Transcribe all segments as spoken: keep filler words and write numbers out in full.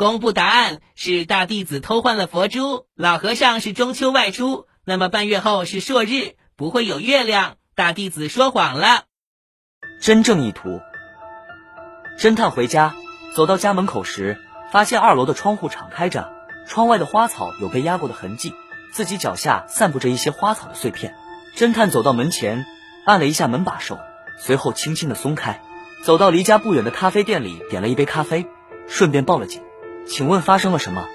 公布答案是大弟子偷换了佛珠，老和尚是中秋外出，那么半月后是朔日，不会有月亮，大弟子说谎了。 真正意图。侦探回家，走到家门口时，发现二楼的窗户敞开着，窗外的花草有被压过的痕迹，自己脚下散布着一些花草的碎片。侦探走到门前，按了一下门把手，随后轻轻地松开，走到离家不远的咖啡店里，点了一杯咖啡，顺便报了警。请问发生了什么？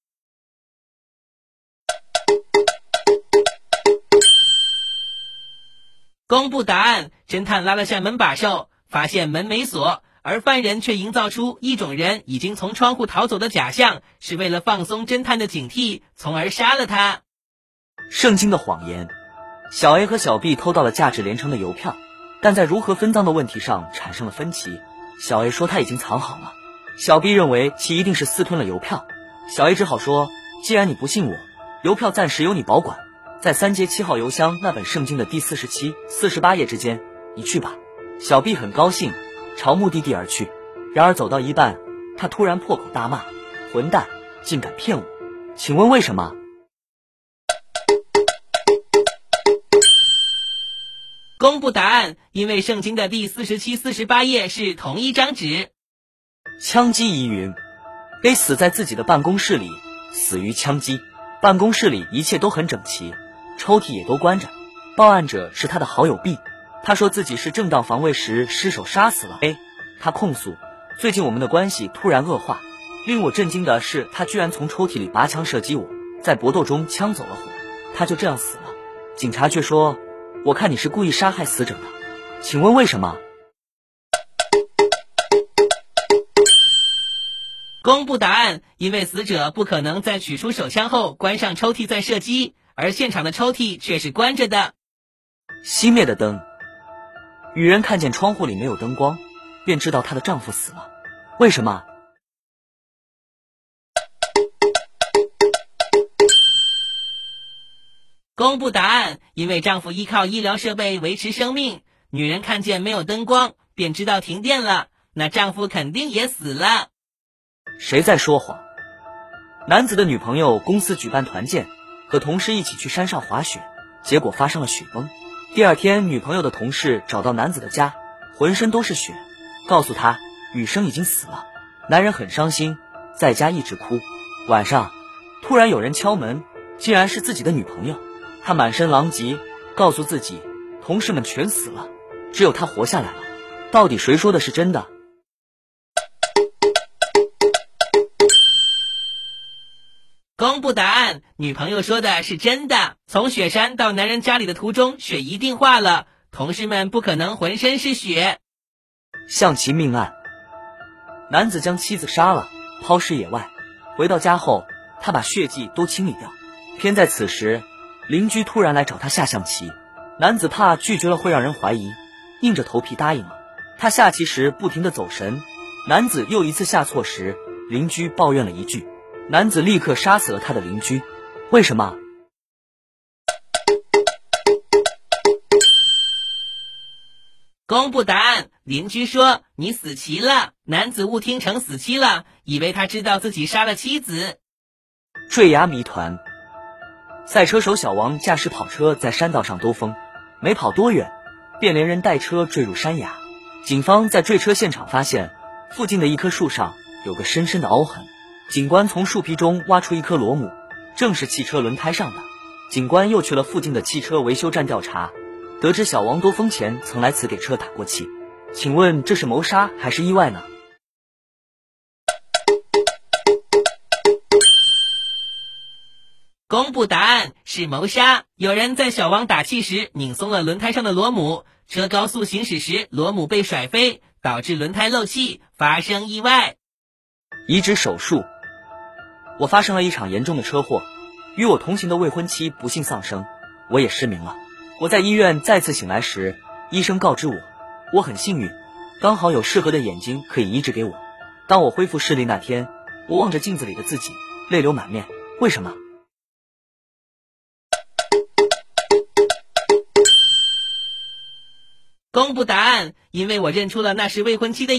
公布答案，侦探拉了下门把手，发现门没锁，而犯人却营造出一种人已经从窗户逃走的假象，是为了放松侦探的警惕，从而杀了他。 圣经的谎言。小 A 和小 B 偷到了价值连城的邮票，但在如何分赃的问题上产生了分歧。小 A 说他已经藏好了，小 B 认为其一定是私吞了邮票。小 A 只好说，既然你不信我，邮票暂时由你保管，在三街七号邮箱那本圣经的第四十七、四十八页之间，你去吧。小 B 很高兴，朝目的地而去。然而走到一半，他突然破口大骂，混蛋，竟敢骗我，请问为什么？ 公布答案，因为圣经的第四十七、四十八页是同一张纸。 枪击疑云。 A 死在自己的办公室里，死于枪击。办公室里一切都很整齐，抽屉也都关着。报案者是他的好友 B， 他说自己是正当防卫时失手杀死了 A。 他控诉，最近我们的关系突然恶化，令我震惊的是他居然从抽屉里拔枪射击我，在搏斗中枪走了火，他就这样死了。警察却说，我看你是故意杀害死者的，请问为什么？ 公布答案，因为死者不可能在取出手枪后关上抽屉再射击，而现场的抽屉却是关着的。 熄灭的灯。女人看见窗户里没有灯光，便知道她的丈夫死了。为什么？ 公布答案，因为丈夫依靠医疗设备维持生命，女人看见没有灯光，便知道停电了，那丈夫肯定也死了。 谁在说谎？男子的女朋友公司举办团建，和同事一起去山上滑雪，结果发生了雪崩。第二天，女朋友的同事找到男子的家，浑身都是血，告诉他女生已经死了。男人很伤心，在家一直哭。晚上，突然有人敲门，竟然是自己的女朋友。他满身狼藉，告诉自己同事们全死了，只有他活下来了。到底谁说的是真的？ 公布答案，女朋友说的是真的。从雪山到男人家里的途中，雪一定化了，同事们不可能浑身是血。 象棋命案。男子将妻子杀了，抛尸野外。回到家后，他把血迹都清理掉。偏在此时，邻居突然来找他下象棋。男子怕拒绝了会让人怀疑，硬着头皮答应了。他下棋时不停地走神，男子又一次下错时，邻居抱怨了一句。男子立刻杀死了他的邻居，为什么？ 公布答案，邻居说你死棋了，男子误听成死期了，以为他知道自己杀了妻子。 坠崖谜团。赛车手小王驾驶跑车在山道上兜风，没跑多远，便连人带车坠入山崖。警方在坠车现场发现，附近的一棵树上有个深深的凹痕。警官从树皮中挖出一颗螺母，正是汽车轮胎上的。警官又去了附近的汽车维修站调查，得知小王兜风前曾来此给车打过气。请问这是谋杀还是意外呢？ 公布答案是谋杀。有人在小王打气时拧松了轮胎上的螺母，车高速行驶时螺母被甩飞，导致轮胎漏气，发生意外。 移植手术。我发生了一场严重的车祸，与我同行的未婚妻不幸丧生，我也失明了。我在医院再次醒来时，医生告知我，我很幸运，刚好有适合的眼睛可以移植给我。当我恢复视力那天，我望着镜子里的自己，泪流满面。为什么？ 公布答案，因为我认出了那是未婚妻的